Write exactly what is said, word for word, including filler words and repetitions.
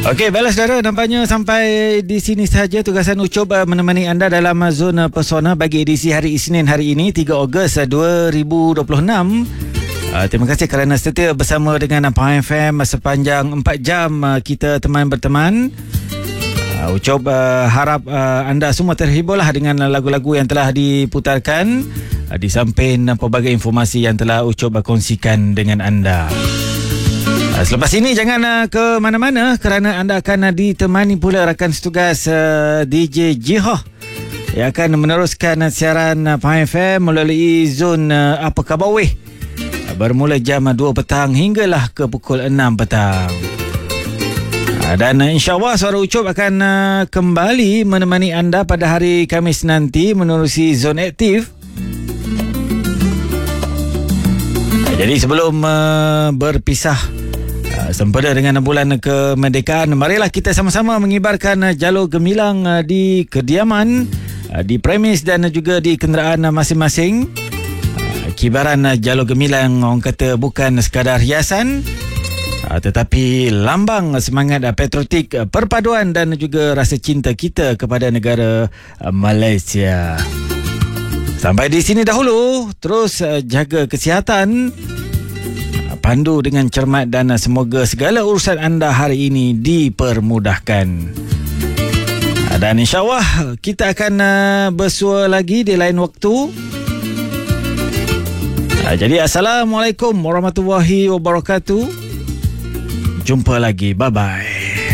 Okey, baiklah saudara, nampaknya sampai di sini sahaja tugasan Ucup uh, menemani anda dalam uh, Zona Pesona bagi edisi hari Isnin hari ini tiga Ogos uh, dua ribu dua puluh enam. Uh, terima kasih kerana setia bersama dengan Pahang F M sepanjang empat jam uh, kita teman berteman. Uh, Ucup uh, harap uh, anda semua terhiburlah dengan lagu-lagu yang telah diputarkan uh, di samping uh, pelbagai informasi yang telah Ucup uh, kongsikan dengan anda. Selepas ini jangan uh, ke mana-mana kerana anda akan uh, ditemani pula rakan setugas uh, D J Jihoh yang akan meneruskan uh, siaran uh, Pahang F M melalui zon uh, Apa Khabar Weh uh, bermula jam uh, dua petang hinggalah ke pukul enam petang. Uh, dan uh, insyaAllah Suara Ucup akan uh, kembali menemani anda pada hari Khamis nanti menerusi zon aktif. Uh, jadi sebelum uh, berpisah sempena dengan bulan kemerdekaan, marilah kita sama-sama mengibarkan jalur gemilang di kediaman, di premis dan juga di kenderaan masing-masing. Kibaran jalur gemilang orang kata bukan sekadar hiasan, tetapi lambang semangat patriotik, perpaduan dan juga rasa cinta kita kepada negara Malaysia. Sampai di sini dahulu, terus jaga kesihatan, pandu dengan cermat dan semoga segala urusan anda hari ini dipermudahkan. Dan insyaAllah kita akan bersua lagi di lain waktu. Jadi Assalamualaikum warahmatullahi wabarakatuh. Jumpa lagi. Bye-bye.